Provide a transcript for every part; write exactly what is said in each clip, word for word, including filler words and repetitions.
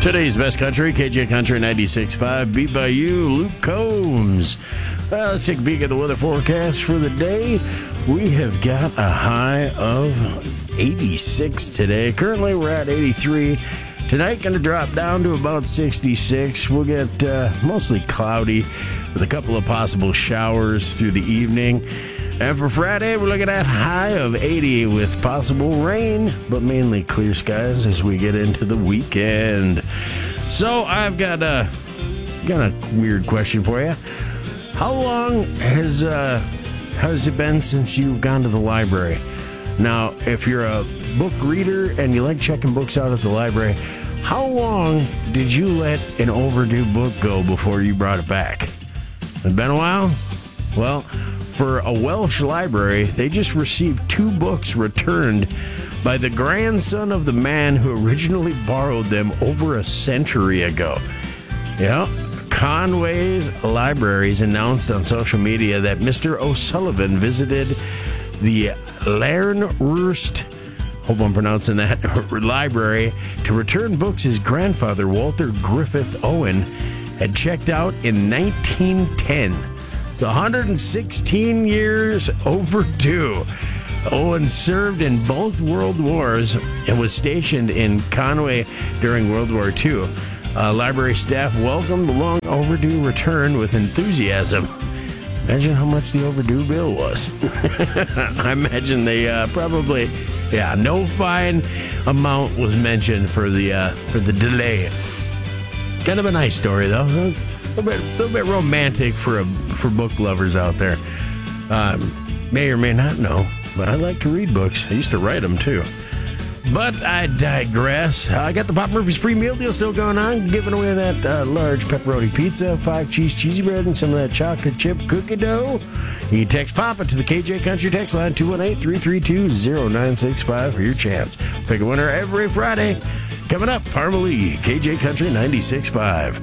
Today's Best Country, K J Country ninety-six point five, beat by you, Luke Combs. Well, let's take a peek at the weather forecast for the day. We have got a high of eighty-six today. Currently, we're at eighty-three. Tonight, going to drop down to about sixty-six. We'll get uh, mostly cloudy with a couple of possible showers through the evening. And for Friday, we're looking at a high of eighty with possible rain, but mainly clear skies as we get into the weekend. So I've got a, got a weird question for you. How long has, uh, has it been since you've gone to the library? Now, if you're a book reader and you like checking books out at the library, how long did you let an overdue book go before you brought it back? It's been a while? Well, for a Welsh library, they just received two books returned by the grandson of the man who originally borrowed them over a century ago. Yeah, Conway's Libraries announced on social media that Mister O'Sullivan visited the Llanrwst, hope I'm pronouncing that, library to return books his grandfather, Walter Griffith Owen, had checked out in nineteen ten. It's one hundred sixteen years overdue. Owen served in both World Wars and was stationed in Conway during World War Two. Uh, library staff welcomed the long overdue return with enthusiasm. Imagine how much the overdue bill was. I imagine they uh, probably, yeah, no fine amount was mentioned for the uh, for the delay. It's kind of a nice story, though. A little bit, a little bit romantic for a, for book lovers out there. Um, may or may not know, but I like to read books. I used to write them, too. But I digress. I got the Papa Murphy's free meal deal still going on, giving away that uh, large pepperoni pizza, five cheese cheesy bread, and some of that chocolate chip cookie dough. You can text Papa to the K J Country text line two one eight, three three two, zero nine six five for your chance. Pick a winner every Friday. Coming up, Parmalee, K J Country ninety-six point five.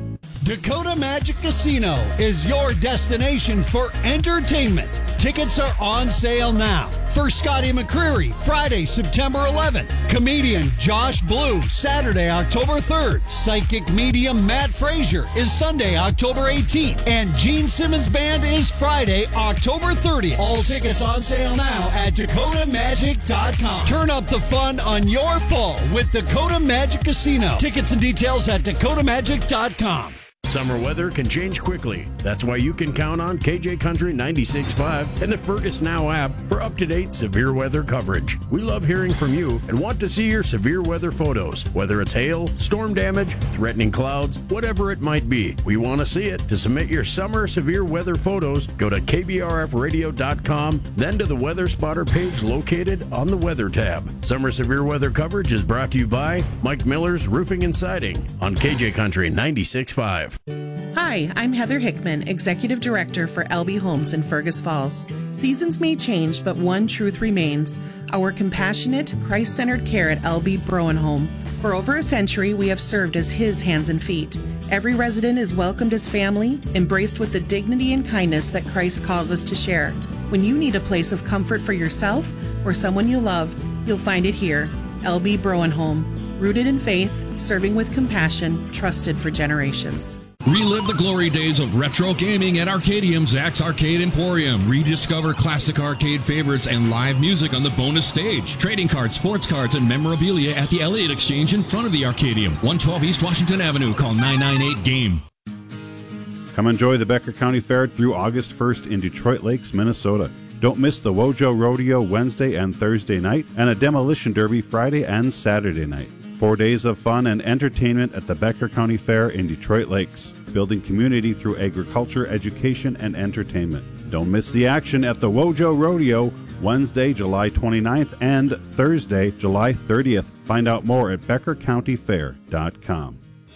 Dakota Magic Casino is your destination for entertainment. Tickets are on sale now. For Scotty McCreery, Friday, September eleventh. Comedian Josh Blue, Saturday, October third. Psychic medium Matt Frazier is Sunday, October eighteenth. And Gene Simmons Band is Friday, October thirtieth. All tickets on sale now at dakota magic dot com. Turn up the fun on your fall with Dakota Magic Casino. Tickets and details at dakota magic dot com. Summer weather can change quickly. That's why you can count on K J Country ninety-six point five and the Fergus Now app for up-to-date severe weather coverage. We love hearing from you and want to see your severe weather photos, whether it's hail, storm damage, threatening clouds, whatever it might be. We want to see it. To submit your summer severe weather photos, go to k b r f radio dot com, then to the Weather Spotter page located on the Weather tab. Summer severe weather coverage is brought to you by Mike Miller's Roofing and Siding on K J Country ninety-six point five. Hi, I'm Heather Hickman, Executive Director for L B Homes in Fergus Falls. Seasons may change, but one truth remains: our compassionate, Christ-centered care at L B Broen Home. For over a century, we have served as His hands and feet. Every resident is welcomed as family, embraced with the dignity and kindness that Christ calls us to share. When you need a place of comfort for yourself or someone you love, you'll find it here. L B Broen Home. Rooted in faith, serving with compassion, trusted for generations. Relive the glory days of retro gaming at Arcadium Zach's Arcade Emporium. Rediscover classic arcade favorites and live music on the bonus stage. Trading cards, sports cards, and memorabilia at the Elliott Exchange in front of the Arcadium. one twelve East Washington Avenue. Call nine nine eight game. Come enjoy the Becker County Fair through August first in Detroit Lakes, Minnesota. Don't miss the Wojo Rodeo Wednesday and Thursday night and a demolition derby Friday and Saturday night. Four days of fun and entertainment at the Becker County Fair in Detroit Lakes, building community through agriculture, education, and entertainment. Don't miss the action at the Wojo Rodeo Wednesday, July twenty-ninth and Thursday, July thirtieth. Find out more at becker county fair dot com.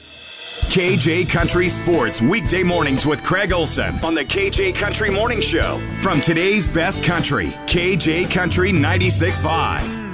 K J Country Sports, weekday mornings with Craig Olson on the K J Country Morning Show. From today's best country, K J Country ninety-six point five.